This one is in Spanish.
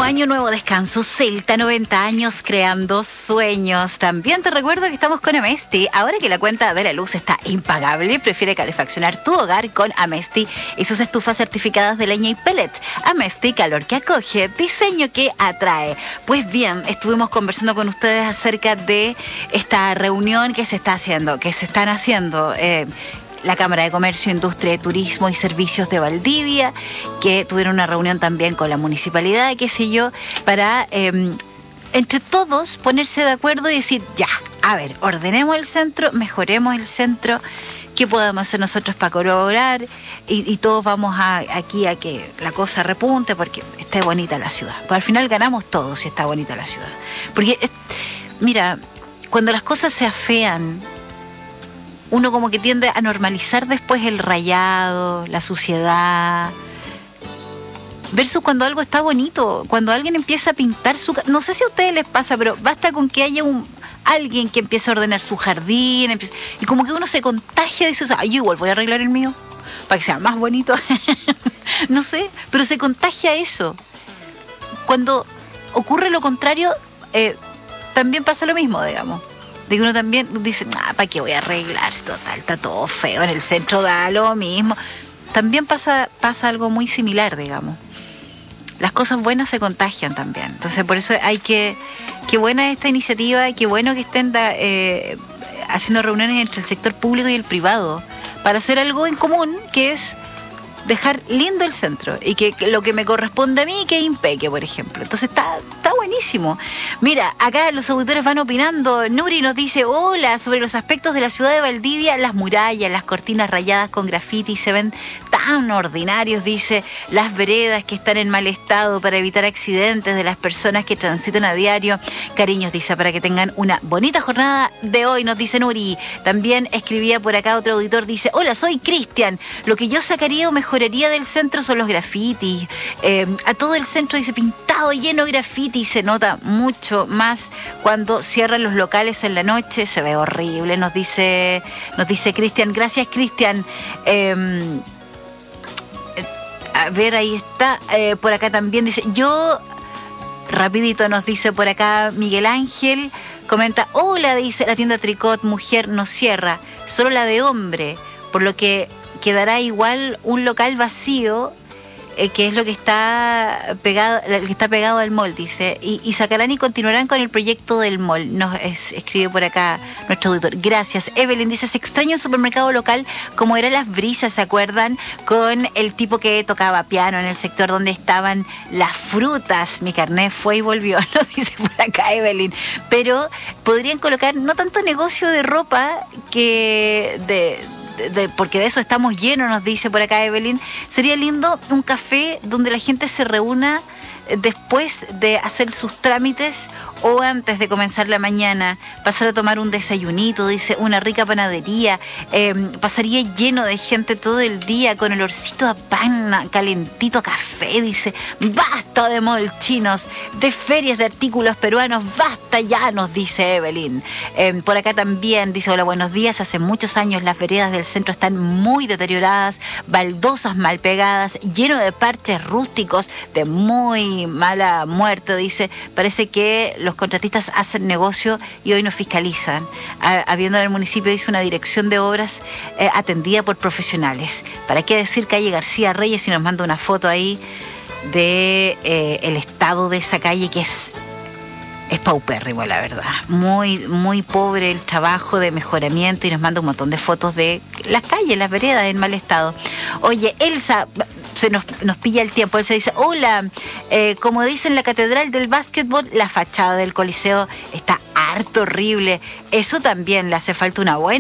año, nuevo descanso. Celta, 90 años creando sueños. También te recuerdo que estamos con Amesti. Ahora que la cuenta de la luz está impagable, prefiere calefaccionar tu hogar con Amesti y sus estufas certificadas de leña y pellet. Amesti, calor que acoge, diseño que atrae. Pues bien, estuvimos conversando con ustedes acerca de esta reunión que se están haciendo. La Cámara de Comercio, Industria, Turismo y Servicios de Valdivia, que tuvieron una reunión también con la municipalidad, qué sé yo, para entre todos ponerse de acuerdo y decir, ya, a ver, ordenemos el centro, mejoremos el centro, qué podemos hacer nosotros para colaborar y todos vamos aquí a que la cosa repunte porque esté bonita la ciudad. Pues al final ganamos todos si está bonita la ciudad. Porque, mira, cuando las cosas se afean, uno como que tiende a normalizar después el rayado, la suciedad, versus cuando algo está bonito, cuando alguien empieza a pintar su... No sé si a ustedes les pasa, pero basta con que haya alguien que empiece a ordenar su jardín, y como que uno se contagia de eso, o sea, yo igual voy a arreglar el mío para que sea más bonito, no sé, pero se contagia eso. Cuando ocurre lo contrario, también pasa lo mismo, digamos. De que uno también dice, ¿para qué voy a arreglar? Total, está todo feo en el centro, da lo mismo. También pasa algo muy similar, digamos. Las cosas buenas se contagian también. Entonces, por eso qué buena esta iniciativa, qué bueno que estén haciendo reuniones entre el sector público y el privado para hacer algo en común, que es dejar lindo el centro y que lo que me corresponde a mí que impeque, por ejemplo. Entonces está buenísimo. Mira, acá los auditores van opinando. Nuri nos dice, hola, sobre los aspectos de la ciudad de Valdivia, las murallas, las cortinas rayadas con grafiti se ven tan ordinarios, dice, las veredas que están en mal estado para evitar accidentes de las personas que transitan a diario. Cariños, dice, para que tengan una bonita jornada de hoy, nos dice Nuri. También escribía por acá otro auditor, dice, hola, soy Cristian, lo que yo sacaría o mejoraría del centro son los grafitis. A todo el centro dice pintado, lleno de grafitis, se nota mucho más cuando cierran los locales en la noche, se ve horrible, nos dice Cristian. Gracias, Cristian. A ver, ahí está. Por acá también dice, rapidito nos dice por acá Miguel Ángel, comenta, hola, dice, la tienda Tricot Mujer no cierra, solo la de hombre, por lo que quedará igual un local vacío, que es lo que está pegado al mall, dice, y sacarán y continuarán con el proyecto del mall. Nos escribe por acá nuestro auditor. Gracias. Evelyn dice, se extraña un supermercado local como era Las Brisas, ¿se acuerdan? Con el tipo que tocaba piano en el sector donde estaban las frutas. Mi carnet fue y volvió, nos dice por acá Evelyn. Pero podrían colocar no tanto negocio de ropa porque de eso estamos llenos, nos dice por acá Evelyn. Sería lindo un café donde la gente se reúna después de hacer sus trámites o antes de comenzar la mañana, pasar a tomar un desayunito, dice, una rica panadería, pasaría lleno de gente todo el día con olorcito a pan, calentito a café, dice, basta de molchinos, de ferias de artículos peruanos, basta ya, nos dice Evelyn. Por acá también dice, hola, buenos días, hace muchos años las veredas del centro están muy deterioradas, baldosas mal pegadas, lleno de parches rústicos de muy mala muerte, dice, parece que los contratistas hacen negocio y hoy no fiscalizan. Habiendo en el municipio hizo una dirección de obras atendida por profesionales. ¿Para qué decir calle García Reyes si nos manda una foto ahí de el estado de esa calle que es paupérrimo, la verdad. Muy, muy pobre el trabajo de mejoramiento y nos manda un montón de fotos de las calles, las veredas en mal estado. Oye, Elsa, nos pilla el tiempo. Elsa dice, hola, como dicen la catedral del básquetbol, la fachada del Coliseo está harto horrible. Eso también le hace falta una buena